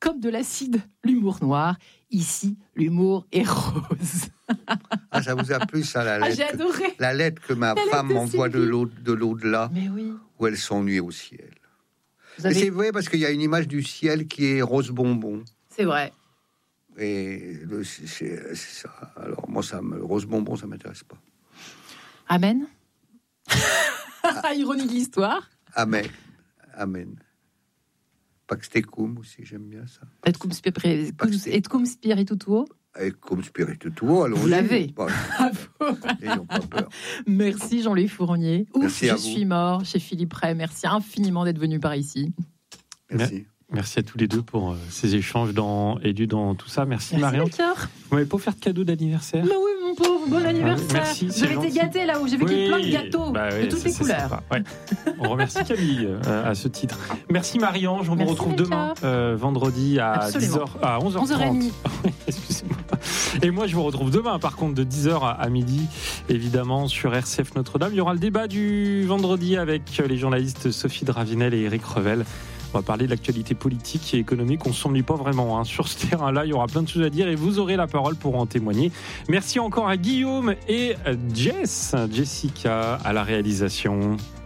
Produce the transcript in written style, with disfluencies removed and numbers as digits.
comme de l'acide, l'humour noir. Ici, l'humour est rose. Ah, ça vous a plu, ça, la lettre? J'ai adoré. La lettre que ma femme m'envoie de l'au-delà, Mais oui. où elle s'ennuie au ciel. Vous avez... Et c'est vrai, parce qu'il y a une image du ciel qui est rose bonbon. C'est vrai. Et c'est ça. Alors, moi, rose bonbon, ça m'intéresse pas. Amen. Ironie de l'histoire. Amen. Amen. Pax tecum aussi, j'aime bien ça. Et cum spirituo. Et cum spirituo, allons-y. Vous l'avez. Bon, n'ayons pas peur. Merci Jean-Louis Fournier. Merci Je suis mort chez Philippe Ray. Merci infiniment d'être venu par ici. Merci. Merci à tous les deux pour ces échanges dans tout ça. Merci Marion. Vous m'avez pas offert de cadeau d'anniversaire? Bah oui, mon pauvre, bon anniversaire. Merci, J'avais été gâtée là où j'ai vu qu'il y avait plein de gâteaux de toutes les couleurs. Ouais. On remercie Camille à ce titre. Merci Marie-Ange. On vous retrouve demain, vendredi à 10h, à 11h30. Excusez-moi. Et moi, je vous retrouve demain, par contre, de 10h à midi, évidemment, sur RCF Notre-Dame. Il y aura le débat du vendredi avec les journalistes Sophie Dravinel et Eric Revel. On va parler de l'actualité politique et économique. On ne s'ennuie pas vraiment sur ce terrain-là. Il y aura plein de choses à dire et vous aurez la parole pour en témoigner. Merci encore à Guillaume et Jessica à la réalisation.